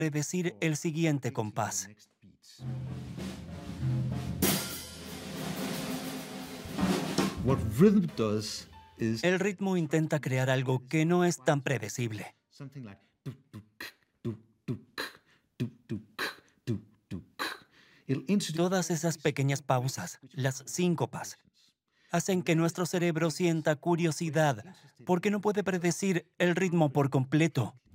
predecir el siguiente compás. What rhythm does is El ritmo intenta crear algo que no es tan predecible. something like do do k, do do k, do do k, do do k. It'll introduce Todas esas pequeñas pausas, las síncopas, hacen que nuestro cerebro sienta curiosidad porque no puede predecir el ritmo por completo.